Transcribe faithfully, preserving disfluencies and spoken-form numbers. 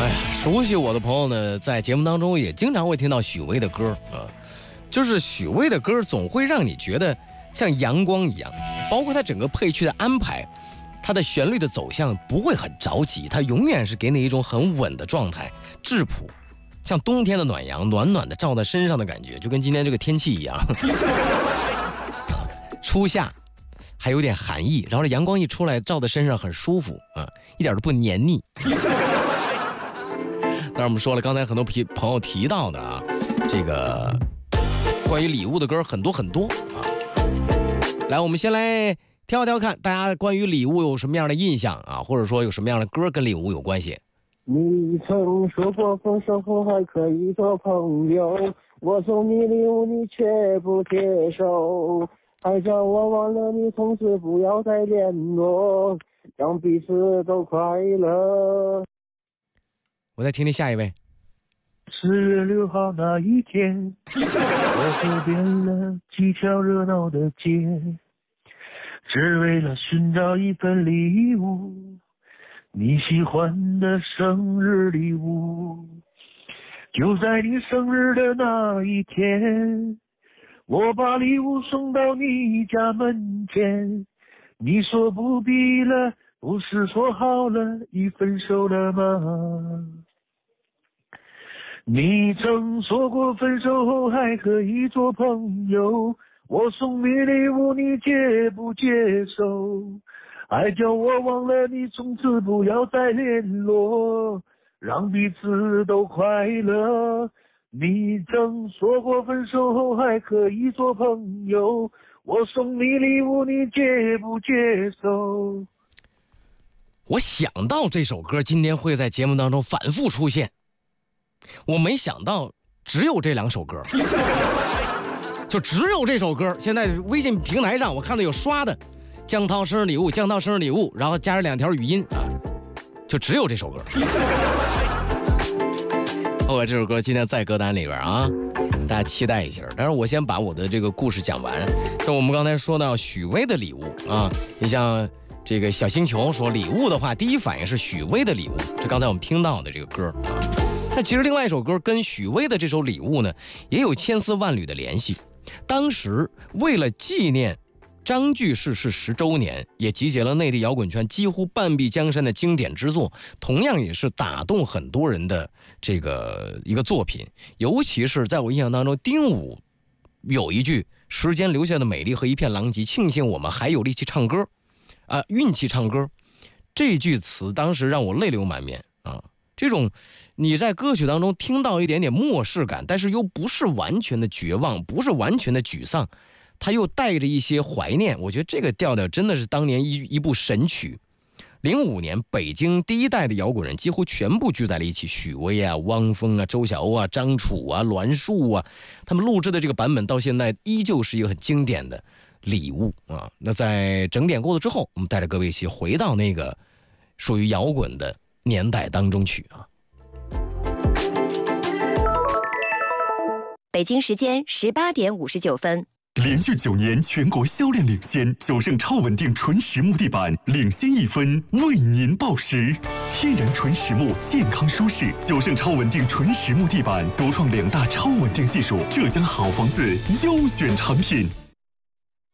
哎呀，熟悉我的朋友呢，在节目当中也经常会听到许巍的歌啊，就是许巍的歌总会让你觉得像阳光一样，包括他整个配曲的安排，他的旋律的走向不会很着急，他永远是给你一种很稳的状态，质朴，像冬天的暖阳，暖暖的照在身上的感觉，就跟今天这个天气一样。初夏还有点寒意，然后这阳光一出来照在身上很舒服啊，一点都不黏腻。当然我们说了，刚才很多朋友提到的啊，这个关于礼物的歌很多很多啊。来，我们先来挑挑看，大家关于礼物有什么样的印象啊，或者说有什么样的歌跟礼物有关系？ 你曾说过分手后还可以做朋友，我送你礼物你却不接受，还叫我忘了你，从此不要再联络，让彼此都快乐。 我再听听下一位。 十月六号那一天，我走遍了几条热闹的街，只为了寻找一份礼物，你喜欢的生日礼物。就在你生日的那一天，我把礼物送到你家门前，你说不必了，不是说好了已分手了吗？你曾说过分手后还可以做朋友，我送你礼物你接不接受，还叫我忘了你，从此不要再联络，让彼此都快乐。你曾说过分手后还可以做朋友，我送你礼物你接不接受？ 我想到这首歌今天会在节目当中反复出现，我没想到只有这两首歌，就只有这首歌。现在微信平台上我看到有刷的江涛生日礼物，江涛生日礼物，然后加上两条语音啊，就只有这首歌。后来这首歌今天在歌单里边啊，大家期待一下。但是我先把我的这个故事讲完。像我们刚才说到许巍的礼物啊，你像这个小星球说礼物的话，第一反应是许巍的礼物，这刚才我们听到的这个歌啊。那其实另外一首歌跟许巍的这首礼物呢，也有千丝万缕的联系。当时为了纪念张炬逝世十周年，也集结了内地摇滚圈几乎半壁江山的经典之作，同样也是打动很多人的这个一个作品。尤其是在我印象当中，丁武有一句“时间留下的美丽和一片狼藉，庆幸我们还有力气唱歌，啊、呃，运气唱歌”，这句词当时让我泪流满面啊！这种你在歌曲当中听到一点点漠视感，但是又不是完全的绝望，不是完全的沮丧，他又带着一些怀念。我觉得这个调调真的是当年一一部神曲。零五年，北京第一代的摇滚人几乎全部聚在了一起，许巍啊、汪峰啊、周晓鸥啊、张楚啊、栾树啊，他们录制的这个版本到现在依旧是一个很经典的礼物啊。那在整点过了之后，我们带着各位一起回到那个属于摇滚的年代当中去啊。 北京时间十八点五十九分。 连续九年全国销量领先，九盛超稳定纯实木地板领先一分，为您报时。天然纯实木，健康舒适，九盛超稳定纯实木地板独创两大超稳定技术，浙江好房子优选产品。